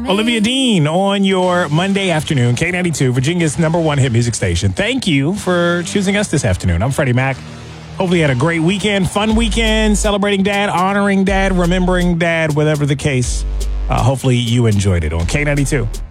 Olivia Dean on your Monday afternoon, K92, Virginia's #1 hit music station. Thank you for choosing us this afternoon. I'm Freddie Mac. Hopefully you had a great weekend, fun weekend, celebrating Dad, honoring Dad, remembering Dad, whatever the case. Hopefully you enjoyed it on K92.